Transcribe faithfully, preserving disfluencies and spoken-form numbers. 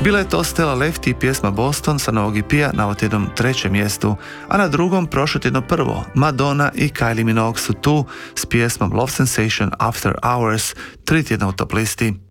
Bila je to Stella Lefty i pjesma Boston sa novog E P-a na ovog tjednom trećem mjestu, a na drugom prošlo tjedno prvo Madonna i Kylie Minogue su tu s pjesmom Love Sensation After Hours, tri tjedna u top listi.